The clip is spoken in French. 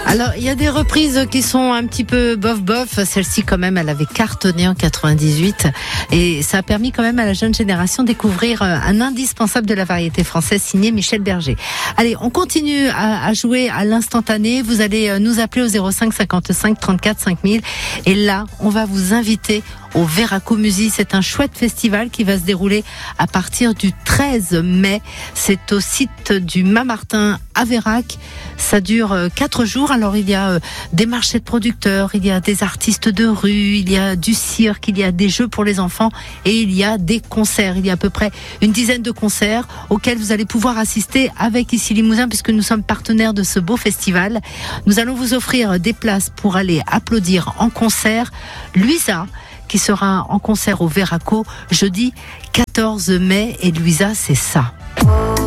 Alors, il y a des reprises qui sont un petit peu bof. Celle-ci, quand même, elle avait cartonné en 98. Et ça a permis quand même à la jeune génération de découvrir un indispensable de la variété française signé Michel Berger. Allez, on continue à jouer à l'instantané. Vous allez nous appeler au 05 55 34 5000. Et là, on va vous inviter au Veraco Music. C'est un chouette festival qui va se dérouler à partir du 13 mai. C'est au site du Mât-Martin à Vérac. Ça dure 4 jours. Alors, il y a des marchés de producteurs, il y a des artistes de rue, il y a du cirque, il y a des jeux pour les enfants et il y a des concerts. Il y a à peu près une dizaine de concerts auxquels vous allez pouvoir assister avec Ici Limousin, puisque nous sommes partenaires de ce beau festival. Nous allons vous offrir des places pour aller applaudir en concert Louisa, qui sera en concert au Veraco jeudi 14 mai. Et Louisa, c'est ça.